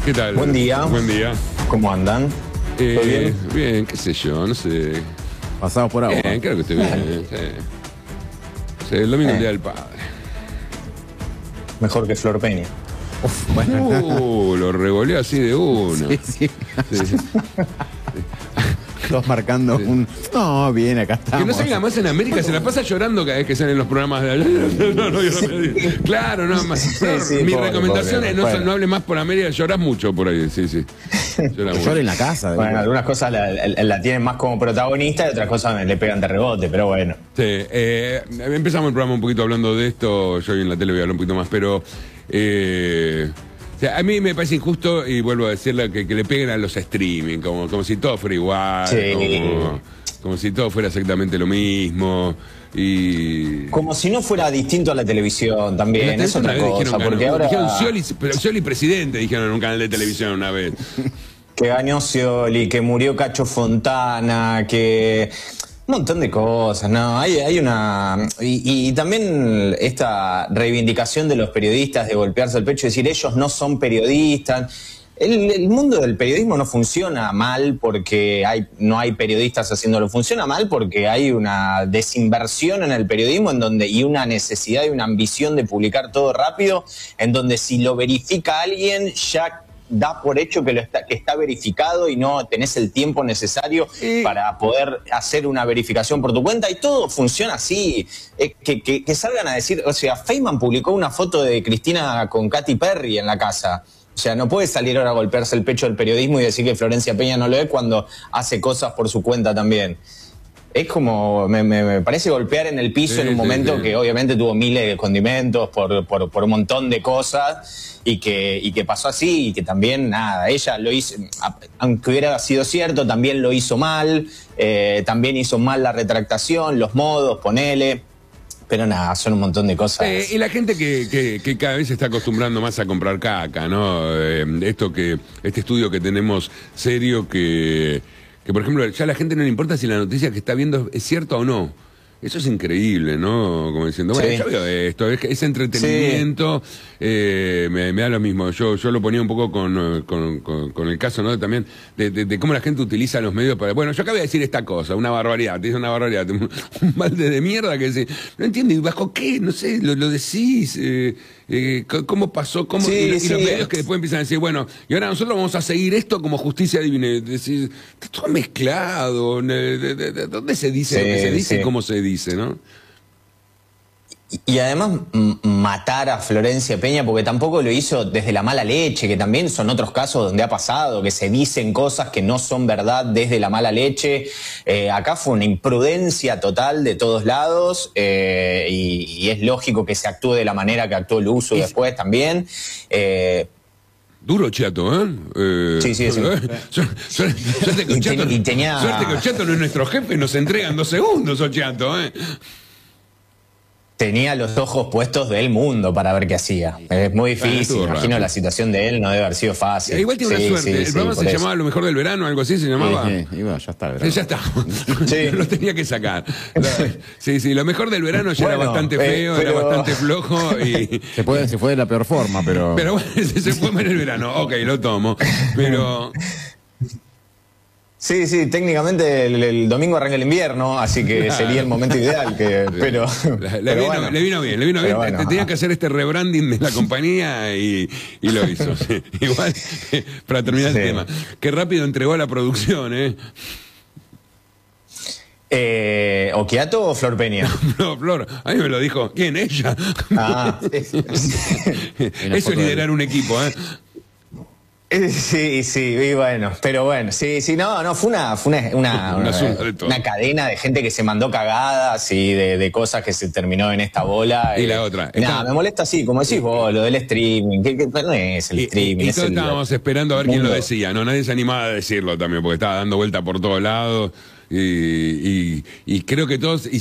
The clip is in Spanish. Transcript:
¿Qué tal? Buen día. Buen día. ¿Cómo andan? ¿Todo bien? Bien, qué sé yo, no sé. Pasamos por agua. Bien, creo que estoy bien. Sí. Sí, el domingo es el Día del Padre. Mejor que Flor Peña. Uf, bueno. Lo revoleó así de uno. Sí, sí. Sí. Todos marcando un... No, bien, acá estamos. Que no salga más en América, se la pasa llorando cada vez que salen los programas de allá. No, yo no me digo. Claro, no, Flor, sí, mi pobre, recomendación pobre, es no, bueno. no hable más por América, llorás mucho por ahí, sí. Llorás Que mucho. llore en la casa. Bueno, algunas cosas la tienen más como protagonista y otras cosas le pegan de rebote, pero bueno. Sí, empezamos el programa un poquito hablando de esto, yo hoy en la tele voy a hablar un poquito más, pero o sea, a mí me parece injusto, y vuelvo a decirle, que le peguen a los streaming, como si todo fuera igual, Sí. como si todo fuera exactamente lo mismo, y... Como si no fuera distinto a la televisión también, es otra cosa, porque ahora... Dijeron Scioli presidente, dijeron en un canal de televisión una vez. Que ganó Scioli, que murió Cacho Fontana, que... Un montón de cosas, ¿no? Hay una... Y también esta reivindicación de los periodistas de golpearse el pecho y decir ellos no son periodistas. El mundo del periodismo no funciona mal porque no hay periodistas haciéndolo. Funciona mal porque hay una desinversión en el periodismo y una necesidad y una ambición de publicar todo rápido, en donde si lo verifica alguien ya da por hecho que está verificado y no tenés el tiempo necesario para poder hacer una verificación por tu cuenta, y todo funciona así. Que salgan a decir, o sea, Feynman publicó una foto de Cristina con Katy Perry en la casa. O sea, no puede salir ahora a golpearse el pecho del periodismo y decir que Florencia Peña no lo es cuando hace cosas por su cuenta también. Es como, me parece golpear en el piso en un momento que obviamente tuvo miles de condimentos por un montón de cosas y que pasó así, y que también, nada, ella lo hizo, aunque hubiera sido cierto, también lo hizo mal, también hizo mal la retractación, los modos, ponele. Pero nada, son un montón de cosas. Y la gente que cada vez se está acostumbrando más a comprar caca, ¿no? Este estudio que tenemos serio que, por ejemplo, ya a la gente no le importa si la noticia que está viendo es cierta o no. Eso es increíble, ¿no? Como diciendo, bueno, Sí. yo veo esto, es entretenimiento, me da lo mismo. Yo lo ponía un poco con el caso, ¿no? También de cómo la gente utiliza los medios para... Bueno, yo acabo de decir esta cosa, una barbaridad, te dice una barbaridad, un balde de mierda que se... No entiendo, ¿y bajo qué? No sé, lo decís, ¿cómo pasó? ¿Cómo? Sí, y los sí. medios que después empiezan a decir, bueno, y ahora nosotros vamos a seguir esto como justicia divina. Decir, está todo mezclado, ¿de dónde se dice lo que se dice y cómo se dice, ¿no? Y además matar a Florencia Peña, porque tampoco lo hizo desde la mala leche, que también son otros casos donde ha pasado, que se dicen cosas que no son verdad desde la mala leche. Acá fue una imprudencia total de todos lados, y es lógico que se actúe de la manera que actuó el uso después también. Duro Chato, ¿eh? Sí. Suerte que Chato, suerte que Chato no es nuestro jefe y nos entrega en 2 segundos, Chato, ¿eh? Tenía los ojos puestos del mundo para ver qué hacía. Es muy difícil, imagino rápido. la situación de él no debe haber sido fácil. Igual tiene una suerte, el programa se llamaba Lo Mejor del Verano, algo así se llamaba. Sí, y bueno, ya está. ¿verdad? Ya está, Sí. lo tenía que sacar. Sí, Lo Mejor del Verano ya era Bueno, bastante feo, era pero- bastante flojo y... Se fue de la peor forma, pero... Pero bueno, se fue en el verano, ok, lo tomo. Pero... Sí, técnicamente el domingo arranca el invierno, así que sería el momento ideal. Pero Le vino bien. Pero bueno, Tenía que hacer este rebranding de la compañía y lo hizo. Sí. Igual, para terminar el tema, qué rápido entregó a la producción, ¿eh? ¿Okiato o Flor Peña? No, Flor, a mí me lo dijo. ¿Quién? Ella. Ah, Eso es liderar un equipo, ¿eh? sí, y bueno, pero bueno, no, fue una cadena de gente que se mandó cagadas y de cosas que se terminó en esta bola. Y la otra. Nada, me molesta así, como decís vos, lo del streaming, que no es el streaming. Y es todos estábamos esperando a ver quién lo mundo. decía, ¿no? Nadie se animaba a decirlo también, porque estaba dando vuelta por todos lados y creo que todos...